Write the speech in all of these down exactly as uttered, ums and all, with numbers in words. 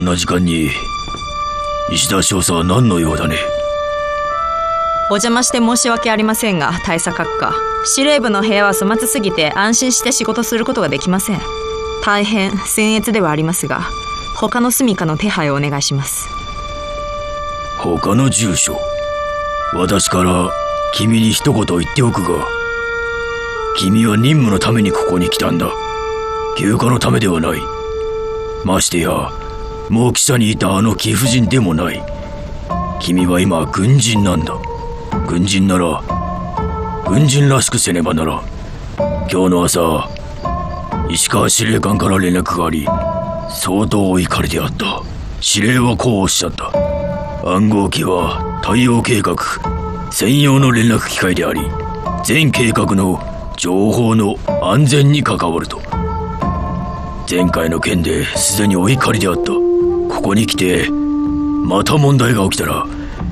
こんな時間に石田少佐は何の用だね。 お邪魔して申し訳ありませんが、大佐閣下、司令部の部屋は粗末すぎて安心して仕事することができません。大変僭越ではありますが、他の住処の手配をお願いします。 他の住所、私から君に一言言っておくが、君は任務のためにここに来たんだ。休暇のためではない。ましてやもう汽車にいたあの貴婦人でもない。君は今軍人なんだ。軍人なら軍人らしくせねばならん。今日の朝、石川司令官から連絡があり、相当お怒りであった。司令はこうおっしゃった。暗号機は対応計画専用の連絡機械であり、全計画の情報の安全に関わると。前回の件ですでにお怒りであった。ここに来てまた問題が起きたら、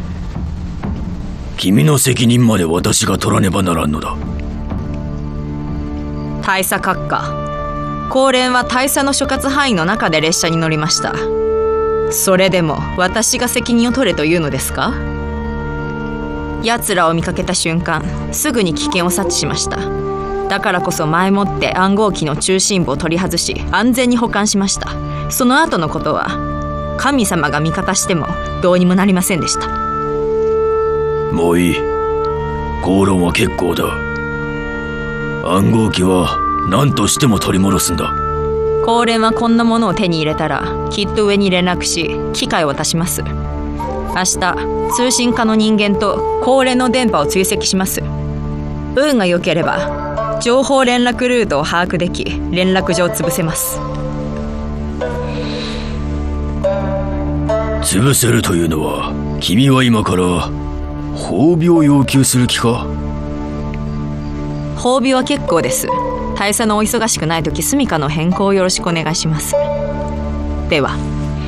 君の責任まで私が取らねばならんのだ。 大佐閣下、高連は大佐の所轄範囲の中で列車に乗りました。それでも私が責任を取れというのですか？奴らを見かけた瞬間、すぐに危険を察知しました。だからこそ前もって暗号機の中心部を取り外し、安全に保管しました。その後のことは神様が味方してもどうにもなりませんでした。 もういい。口論は結構だ。暗号機は何としても取り戻すんだ。 高連はこんなものを手に入れたら、きっと上に連絡し機械を渡します。明日通信課の人間と高連の電波を追跡します。運が良ければ情報連絡ルートを把握でき、連絡上潰せます。 潰せるというのは、君は今から褒美を要求する気か？ 褒美は結構です。大佐のお忙しくない時、住処の変更をよろしくお願いします。では。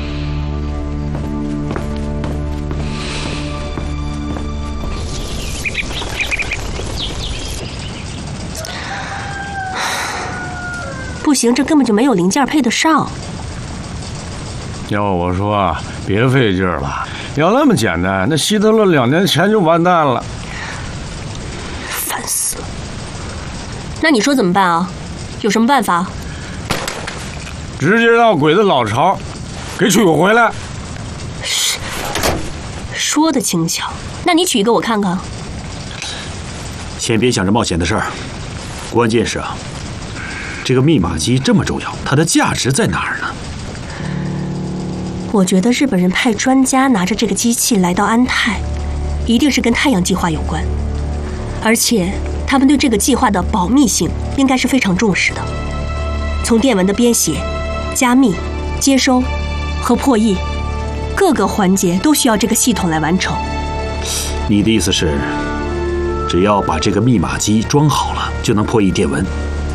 不行，这根本就没有零件配得上。 要我说，别费劲了。要那么简单，那希特勒两年前就完蛋了。 烦死了！那你说怎么办啊？有什么办法？ 直接让鬼子老巢给取回来。 说的轻巧，那你取一个我看看。 先别想着冒险的事儿，关键是啊，这个密码机这么重要，它的价值在哪儿呢？ 我觉得日本人派专家拿着这个机器来到安泰，一定是跟太阳计划有关，而且他们对这个计划的保密性应该是非常重视的。从电文的编写、加密、接收和破译，各个环节都需要这个系统来完成。 你的意思是，只要把这个密码机装好了，就能破译电文？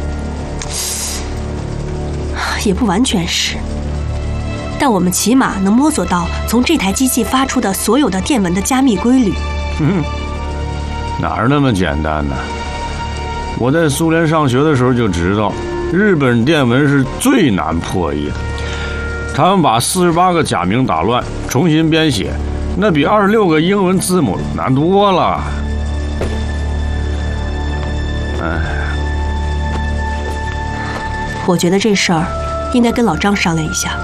也不完全是。但我们起码能摸索到从这台机器发出的所有的电文的加密规律。 嗯，哪儿那么简单呢？我在苏联上学的时候就知道，日本电文是最难破译的。他们把四十八个假名打乱，重新编写，那比二十六个英文字母难多了。哎， 我觉得这事儿应该跟老张商量一下。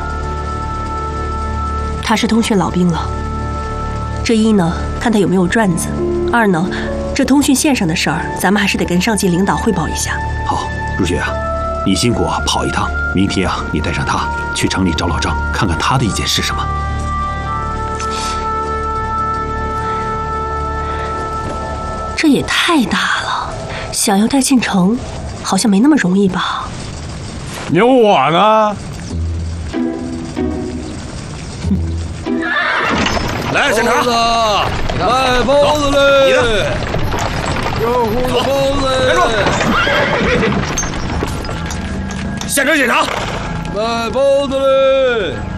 他是通讯老兵了，这一呢，看他有没有转子；二呢，这通讯线上的事儿，咱们还是得跟上级领导汇报一下。 好，如雪啊，你辛苦跑一趟，明天啊，你带上他去城里找老张，看看他的意见是什么。 这也太大了，想要带进城，好像没那么容易吧？ 有我呢。 来，检查！卖包子嘞！你的，热乎的包子！站住！现场检查！卖包子嘞！